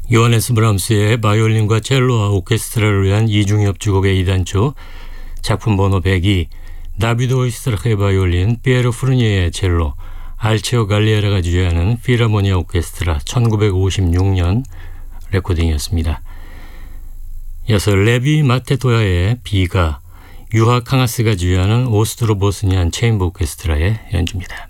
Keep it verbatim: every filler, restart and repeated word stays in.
요하네스 브람스의 바이올린과 첼로와 오케스트라를 위한 이중협 주곡의 이단조, 작품 번호 백이, 다비드 오이스트라크의 바이올린, 피에로 프르니에의 첼로, 알체오 갈리에라가 주재하는 필하모니아 오케스트라, 천구백오십육 년 레코딩이었습니다. 이어서 레비 마테토야의 비가, 유하 캉하스가 주재하는 오스트로 보스니안 체인브 오케스트라의 연주입니다.